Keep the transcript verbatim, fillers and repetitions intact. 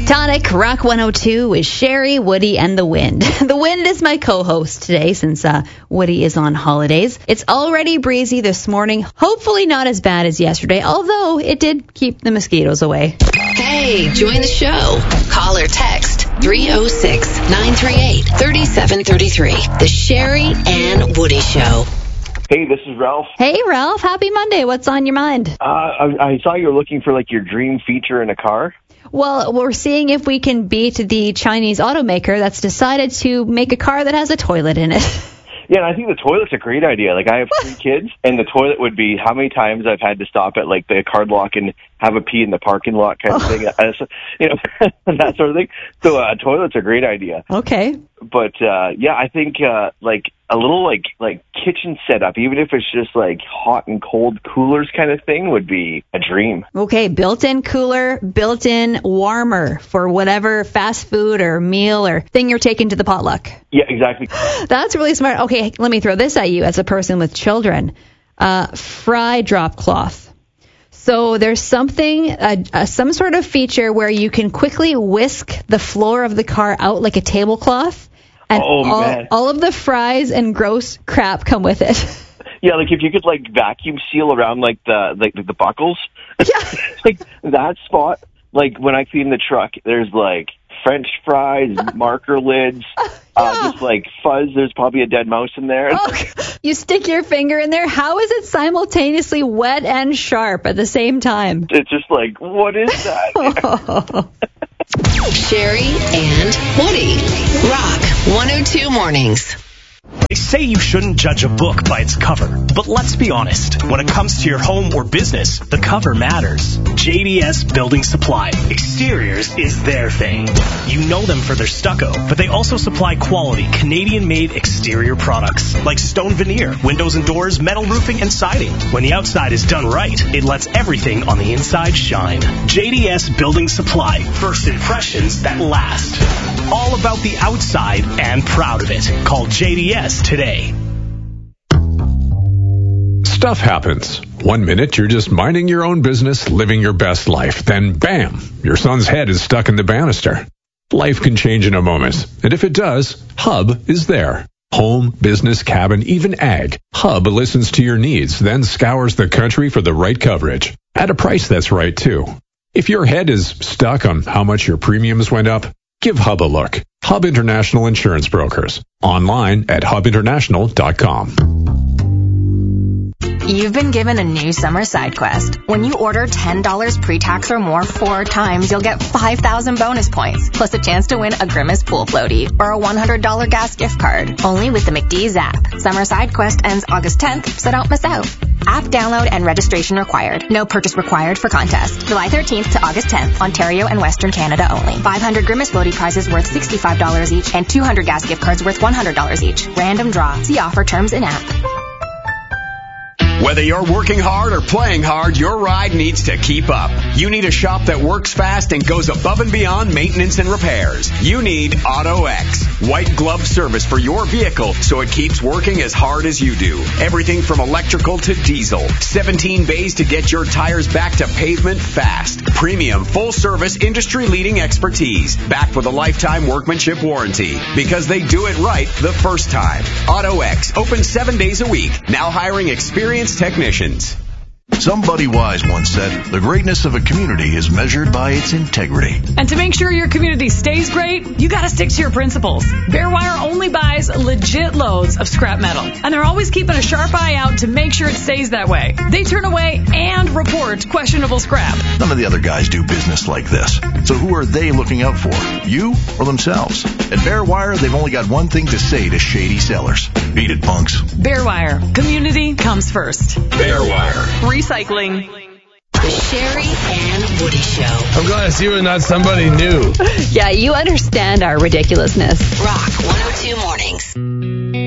Tectonic, Rock one oh two is Sherry, Woody, and the Wind. The Wind is my co-host today since uh, Woody is on holidays. It's already breezy this morning, hopefully not as bad as yesterday, although it did keep the mosquitoes away. Hey, join the show. Call or text three oh six, nine three eight, three seven three three. The Sherry and Woody Show. Hey, this is Ralph. Hey, Ralph. Happy Monday. What's on your mind? Uh, I, I saw you were looking for, like, your dream feature in a car. Well, we're seeing if we can beat the Chinese automaker that's decided to make a car that has a toilet in it. Yeah, and I think the toilet's a great idea. Like, I have three kids, and the toilet would be how many times I've had to stop at, like, the card lock and have a pee in the parking lot kind of thing. You know, that sort of thing. So uh, a toilet's a great idea. Okay. But, uh, yeah, I think, uh, like, a little, like, like kitchen setup, even if it's just, like, hot and cold coolers kind of thing, would be a dream. Okay, built-in cooler, built-in warmer for whatever fast food or meal or thing you're taking to the potluck. Yeah, exactly. That's really smart. Okay, let me throw this at you as a person with children. Uh, fry drop cloth. So there's something, uh, uh, some sort of feature where you can quickly whisk the floor of the car out like a tablecloth. And oh, all, man. all of the fries and gross crap come with it. Yeah, like if you could like vacuum seal around like the like the, the buckles. Yeah. Like that spot. Like when I clean the truck, there's like French fries, marker lids, uh, yeah. just like fuzz. There's probably a dead mouse in there. Oh, you stick your finger in there. How is it simultaneously wet and sharp at the same time? It's just like, what is that? Sherry and Woody. Rock one oh two Mornings. They say you shouldn't judge a book by its cover, but let's be honest. When it comes to your home or business, the cover matters. J D S Building Supply. Exteriors is their thing. You know them for their stucco, but they also supply quality Canadian-made exterior products like stone veneer, windows and doors, metal roofing, and siding. When the outside is done right, it lets everything on the inside shine. J D S Building Supply. First impressions that last. All about the outside and proud of it. Call J D S today. Stuff happens. One minute you're just minding your own business, living your best life. Then bam, your son's head is stuck in the banister. Life can change in a moment. And if it does, Hub is there. Home, business, cabin, even ag. Hub listens to your needs, then scours the country for the right coverage. At a price that's right, too. If your head is stuck on how much your premiums went up, give Hub a look. Hub International Insurance Brokers. Online at hub international dot com. You've been given a new summer side quest. When you order ten dollars pre-tax or more four times, you'll get five thousand bonus points, plus a chance to win a Grimace pool floaty or a one hundred dollars gas gift card. Only with the McDee's app. Summer side quest ends August tenth, so don't miss out. App download and registration required. No purchase required for contest. July thirteenth to August tenth, Ontario and Western Canada only. five hundred Grimace floaty prizes worth sixty-five dollars each and two hundred gas gift cards worth one hundred dollars each. Random draw. See offer terms in app. Whether you're working hard or playing hard, your ride needs to keep up. You need a shop that works fast and goes above and beyond maintenance and repairs. You need AutoX. White glove service for your vehicle so it keeps working as hard as you do. Everything from electrical to diesel. seventeen bays to get your tires back to pavement fast. Premium, full service, industry leading expertise. Backed with a lifetime workmanship warranty. Because they do it right the first time. AutoX. Open seven days a week. Now hiring experienced technicians. Somebody wise once said, the greatness of a community is measured by its integrity. And to make sure your community stays great, you gotta stick to your principles. Bearwire only buys legit loads of scrap metal, and they're always keeping a sharp eye out to make sure it stays that way. They turn away and report questionable scrap. None of the other guys do business like this. So who are they looking out for? You or themselves? At Bearwire, they've only got one thing to say to shady sellers. Beat it, punks. Bearwire. Community comes first. Bearwire. Recycling. The Sherry and Woody Show. I'm glad to see we're not somebody new. Yeah, you understand our ridiculousness. Rock one oh two Mornings.